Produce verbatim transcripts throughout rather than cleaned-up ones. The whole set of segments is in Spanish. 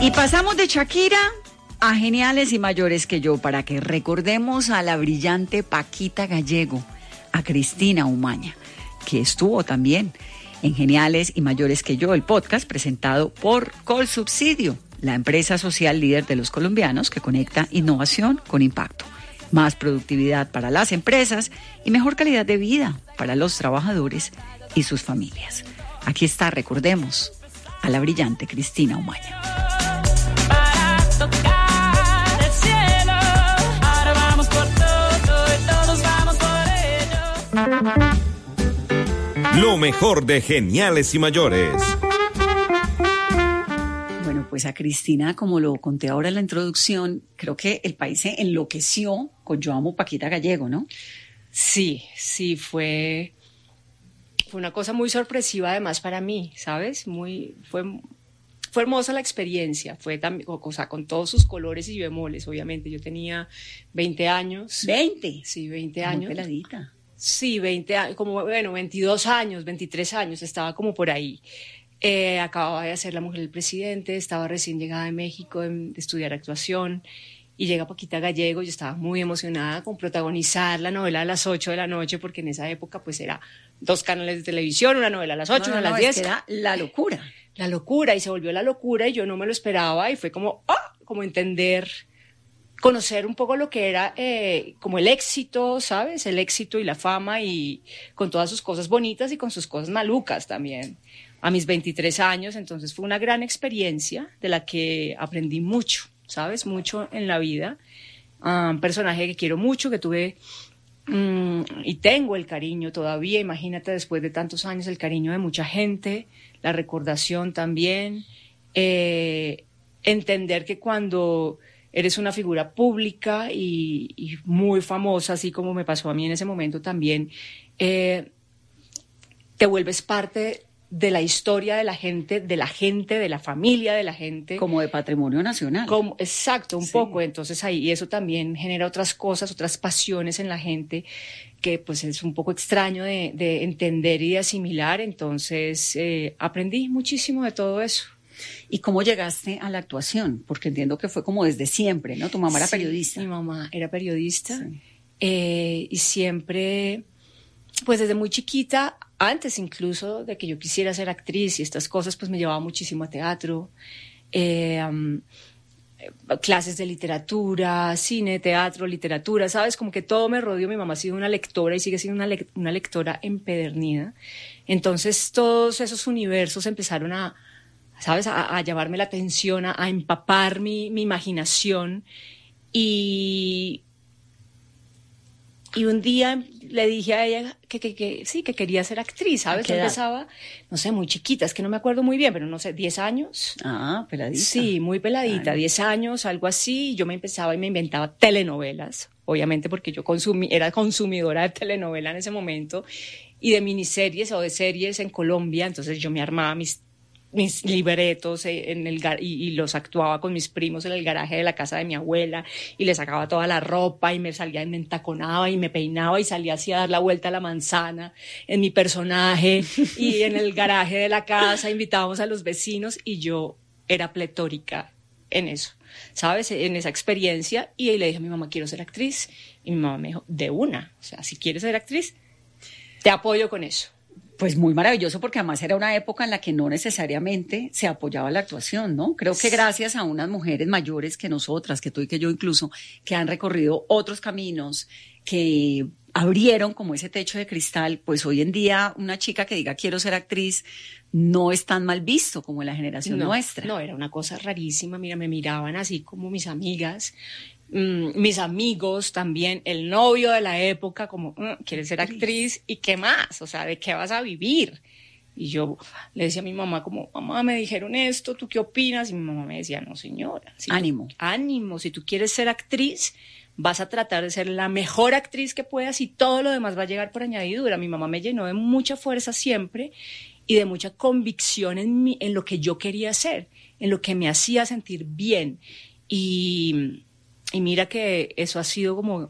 Y pasamos de Shakira a Geniales y Mayores que Yo para que recordemos a la brillante Paquita Gallego, a Cristina Umaña, que estuvo también en Geniales y Mayores que Yo, el podcast presentado por Colsubsidio, la empresa social líder de los colombianos que conecta innovación con impacto, más productividad para las empresas y mejor calidad de vida para los trabajadores y sus familias. Aquí está, recordemos, a la brillante Cristina Umaña. Lo mejor de Geniales y Mayores. Bueno, pues a Cristina, como lo conté ahora en la introducción, creo que el país se enloqueció con Yo Amo Paquita Gallego, ¿no? Sí, sí, fue, fue una cosa muy sorpresiva además para mí, ¿sabes? Muy, fue, fue hermosa la experiencia, fue también, o sea, con todos sus colores y bemoles, obviamente. Yo tenía veinte años. ¿veinte? Sí, veinte Muy años. peladita. Sí, veinte años, como, bueno, veintidós años, veintitrés años, estaba como por ahí. Eh, acababa de ser La Mujer del Presidente, estaba recién llegada de México de, de estudiar actuación, y llega Paquita Gallego. Yo estaba muy emocionada con protagonizar la novela a las ocho de la noche, porque en esa época pues era dos canales de televisión, una novela a las ocho, No, no, una a las no, diez. es que era la locura. La locura, y se volvió la locura, y yo no me lo esperaba, y fue como, ¡ah! Como entender, conocer un poco lo que era eh, como el éxito, ¿sabes? El éxito y la fama, y con todas sus cosas bonitas y con sus cosas malucas también, a mis veintitrés años. Entonces fue una gran experiencia de la que aprendí mucho, ¿sabes? Mucho en la vida. Uh, un personaje que quiero mucho, que tuve um, y tengo el cariño todavía, imagínate, después de tantos años, el cariño de mucha gente, la recordación también, eh, entender que cuando eres una figura pública y, y muy famosa, así como me pasó a mí en ese momento también, eh, te vuelves parte de la historia de la gente, de la gente, de la familia de la gente. Como de patrimonio nacional. Como, exacto, un Sí. poco. Entonces ahí, y eso también genera otras cosas, otras pasiones en la gente, que pues es un poco extraño de, de entender y de asimilar. Entonces eh, aprendí muchísimo de todo eso. ¿Y cómo llegaste a la actuación? Porque entiendo que fue como desde siempre, ¿no? Tu mamá era Sí, periodista. Mi mamá era periodista, Sí. eh, y siempre, pues desde muy chiquita, antes incluso de que yo quisiera ser actriz y estas cosas, pues me llevaba muchísimo a teatro, eh, um, clases de literatura, cine, teatro, literatura, ¿sabes? Como que todo me rodeó. Mi mamá ha sido una lectora y sigue siendo una, le- una lectora empedernida. Entonces todos esos universos empezaron a, ¿sabes? A, a llamarme la atención, a, a empapar mi, mi imaginación. Y, y un día le dije a ella que, que, que sí, que quería ser actriz, ¿sabes? ¿A qué Yo edad? empezaba, no sé, muy chiquita, es que no me acuerdo muy bien, pero no sé, diez años. Ah, peladita. Sí, muy peladita, Claro. diez años, algo así. Yo me empezaba y me inventaba telenovelas, obviamente porque yo consumí, era consumidora de telenovela en ese momento, y de miniseries o de series en Colombia. Entonces yo me armaba mis mis libretos en el gar- y, y los actuaba con mis primos en el garaje de la casa de mi abuela, y le sacaba toda la ropa y me salía y me entaconaba y me peinaba y salía así a dar la vuelta a la manzana en mi personaje, y en el garaje de la casa invitábamos a los vecinos, y yo era pletórica en eso, ¿sabes? En esa experiencia. Y ahí le dije a mi mamá, quiero ser actriz, y mi mamá me dijo, de una, o sea, si quieres ser actriz, te apoyo con eso. Pues muy maravilloso, porque además era una época en la que no necesariamente se apoyaba la actuación, ¿no? Creo que gracias a unas mujeres mayores que nosotras, que tú y que yo incluso, que han recorrido otros caminos, que abrieron como ese techo de cristal, pues hoy en día una chica que diga quiero ser actriz no es tan mal visto como en la generación no, nuestra. No, era una cosa rarísima. Mira, me miraban así como mis amigas, mmm, mis amigos también, el novio de la época, como, mmm, ¿quieres ser actriz? ¿Y qué más? O sea, ¿de qué vas a vivir? Y yo le decía a mi mamá como, mamá, me dijeron esto, ¿tú qué opinas? Y mi mamá me decía, no, señora. Si ánimo. Tú, ánimo, si tú quieres ser actriz, vas a tratar de ser la mejor actriz que puedas, y todo lo demás va a llegar por añadidura. Mi mamá me llenó de mucha fuerza siempre y de mucha convicción en, mí, en lo que yo quería hacer, en lo que me hacía sentir bien. Y, y mira que eso ha sido como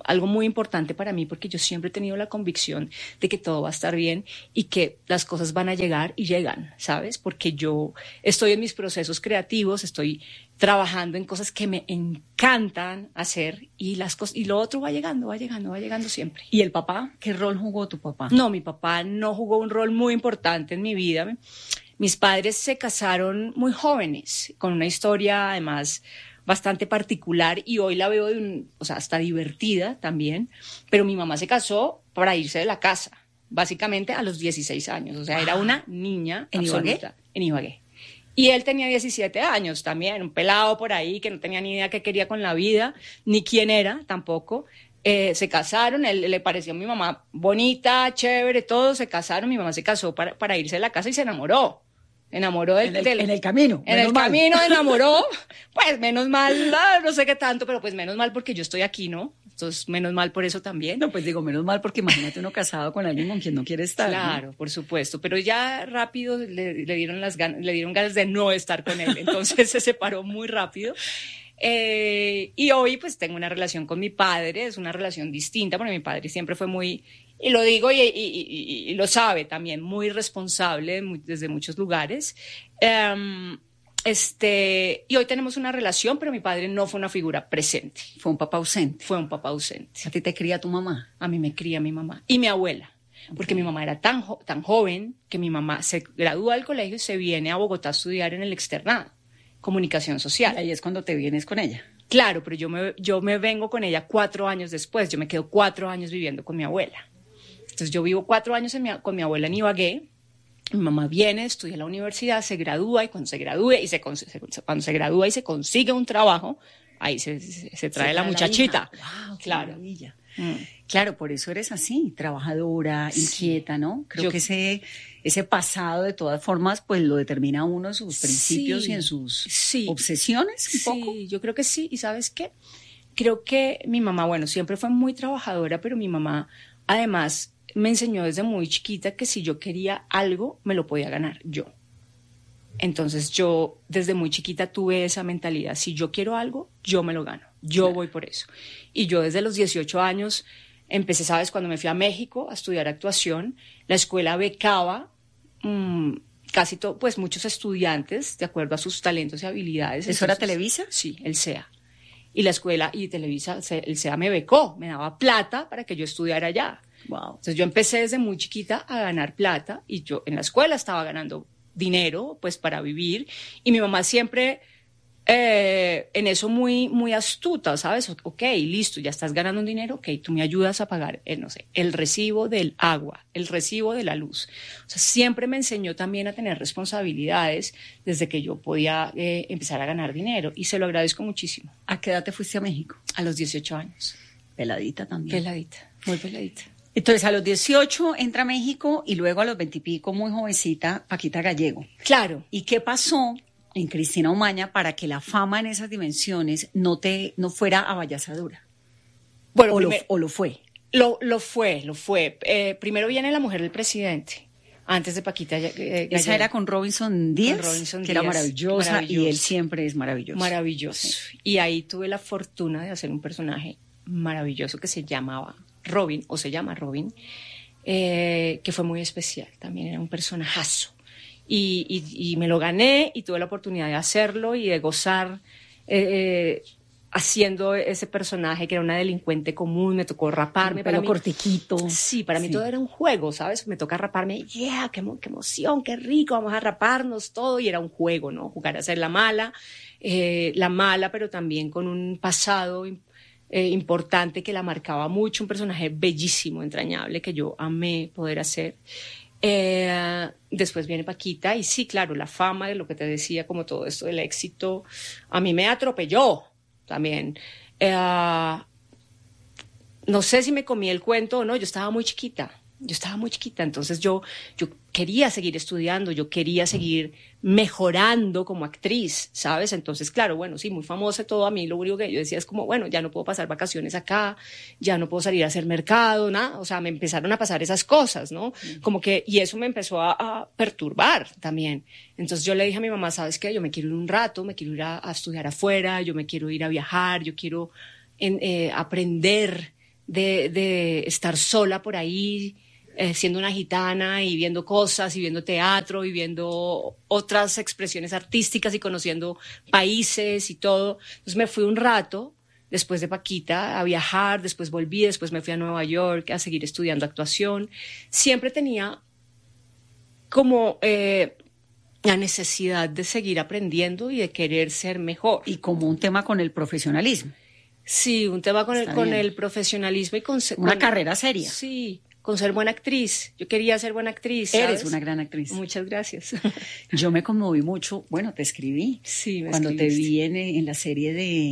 algo muy importante para mí, porque yo siempre he tenido la convicción de que todo va a estar bien y que las cosas van a llegar y llegan, ¿sabes? Porque yo estoy en mis procesos creativos, estoy trabajando en cosas que me encantan hacer y las cosas, y lo otro va llegando, va llegando, va llegando siempre. ¿Y el papá? ¿Qué rol jugó tu papá? No, mi papá no jugó un rol muy importante en mi vida. Mis padres se casaron muy jóvenes, con una historia además bastante particular, y hoy la veo de un, o sea, hasta divertida también, pero mi mamá se casó para irse de la casa, básicamente a los dieciséis años, o sea, era una niña ¿En absoluta. Ibagué? En Ibagué. Y él tenía diecisiete años también, un pelado por ahí que no tenía ni idea qué quería con la vida, ni quién era tampoco. Eh, se casaron, él le pareció a mi mamá bonita, chévere, todo, se casaron, mi mamá se casó para, para irse de la casa y se enamoró. Enamoró del, en, el, del, en el camino. En el mal. camino enamoró, pues menos mal, no sé qué tanto, pero pues menos mal porque yo estoy aquí, ¿no? Entonces, menos mal por eso también. No, pues digo, menos mal porque imagínate uno casado con alguien con quien no quiere estar. Claro, ¿no? por supuesto, pero ya rápido le, le, dieron las ganas, le dieron ganas de no estar con él, entonces se separó muy rápido. Eh, y hoy pues tengo una relación con mi padre, es una relación distinta, porque mi padre siempre fue muy, y lo digo y, y, y, y lo sabe también, muy responsable muy, desde muchos lugares. Um, este, y hoy tenemos una relación, pero mi padre no fue una figura presente. Fue un papá ausente. Fue un papá ausente. ¿A ti te cría tu mamá? A mí me cría mi mamá y mi abuela. Porque okay. Mi mamá era tan, jo- tan joven que mi mamá se gradúa del colegio y se viene a Bogotá a estudiar en el externado. Comunicación social. Y ahí es cuando te vienes con ella. Claro, pero yo me, yo me vengo con ella cuatro años después. Yo me quedo cuatro años viviendo con mi abuela. Entonces yo vivo cuatro años en mi, con mi abuela en Ibagué. Mi mamá viene, estudia en la universidad, se gradúa y cuando se gradúe y se, se cuando se gradúa y se consigue un trabajo, ahí se, se, se trae se la muchachita. La wow, claro. Mm. Claro, por eso eres así, trabajadora, sí. inquieta, ¿no? Creo yo, que ese, ese pasado, de todas formas, pues lo determina uno en sus principios sí, y en sus sí, obsesiones, un sí, poco. Sí, yo creo que sí. ¿Y sabes qué? Creo que mi mamá, bueno, siempre fue muy trabajadora, pero mi mamá, además, me enseñó desde muy chiquita que si yo quería algo, me lo podía ganar yo. Entonces yo, desde muy chiquita, tuve esa mentalidad. Si yo quiero algo, yo me lo gano. Yo claro. voy por eso. Y yo desde los dieciocho años empecé, ¿sabes? Cuando me fui a México a estudiar actuación, la escuela becaba mmm, casi todo, pues muchos estudiantes de acuerdo a sus talentos y habilidades. ¿Eso Entonces, era Televisa? Sí, el C E A. Y la escuela y Televisa, el C E A me becó, me daba plata para que yo estudiara allá. Wow. Entonces yo empecé desde muy chiquita a ganar plata y yo en la escuela estaba ganando dinero, pues para vivir, y mi mamá siempre eh, en eso muy, muy astuta, ¿sabes? Ok, listo, ya estás ganando un dinero, ok, tú me ayudas a pagar, el, no sé, el recibo del agua, el recibo de la luz. O sea, siempre me enseñó también a tener responsabilidades desde que yo podía eh, empezar a ganar dinero, y se lo agradezco muchísimo. ¿A qué edad te fuiste a México? A los dieciocho años. Peladita también. Peladita, muy peladita. Entonces, a los dieciocho entra a México y luego a los veinte y pico, muy jovencita, Paquita Gallego. Claro. ¿Y qué pasó en Cristina Umaña para que la fama en esas dimensiones no te no fuera abayazadora? Bueno, ¿O, primer, lo, ¿O lo fue? Lo, lo fue, lo fue. Eh, primero viene La mujer del presidente, antes de Paquita eh, Gallego. Esa era con Robinson Díaz, con Robinson que Díaz, era maravillosa, maravilloso. Y él siempre es maravilloso. Maravilloso. Sí. Y ahí tuve la fortuna de hacer un personaje maravilloso que se llamaba Robin, o se llama Robin, eh, que fue muy especial, también era un personajazo. Y, y, y me lo gané y tuve la oportunidad de hacerlo y de gozar eh, haciendo ese personaje que era una delincuente común. Me tocó raparme. Un pelo cortiquito. Sí, para mí sí. todo era un juego, ¿sabes? Me toca raparme, yeah, qué, qué emoción, qué rico, vamos a raparnos todo. Y era un juego, ¿no? Jugar a ser la mala, eh, la mala, pero también con un pasado Eh, importante que la marcaba mucho, un personaje bellísimo, entrañable, que yo amé poder hacer. Eh, después viene Paquita y sí, claro, la fama de lo que te decía, como todo esto del éxito, a mí me atropelló también. Eh, no sé si me comí el cuento o no, yo estaba muy chiquita. Yo estaba muy chiquita, entonces yo, yo quería seguir estudiando, yo quería seguir mejorando como actriz, ¿sabes? Entonces, claro, bueno, sí, muy famosa todo, a mí lo único que yo decía es como, bueno, ya no puedo pasar vacaciones acá, ya no puedo salir a hacer mercado, nada, o sea, me empezaron a pasar esas cosas, ¿no? Como que, y eso me empezó a, a perturbar también. Entonces yo le dije a mi mamá, ¿sabes qué? Yo me quiero ir un rato, me quiero ir a, a estudiar afuera, yo me quiero ir a viajar, yo quiero en, eh, aprender de, de estar sola por ahí, eh, siendo una gitana y viendo cosas y viendo teatro y viendo otras expresiones artísticas y conociendo países y todo. Entonces me fui un rato después de Paquita a viajar, después volví, después me fui a Nueva York a seguir estudiando actuación. Siempre tenía como eh, la necesidad de seguir aprendiendo y de querer ser mejor. Y como un tema con el profesionalismo. Sí, un tema con, el, con el profesionalismo y con... Una con, carrera seria. Sí, con ser buena actriz. Yo quería ser buena actriz, ¿sabes? Eres una gran actriz. Muchas gracias. Yo me conmoví mucho, bueno, te escribí. Sí, me cuando escribiste. te vi en, en la serie de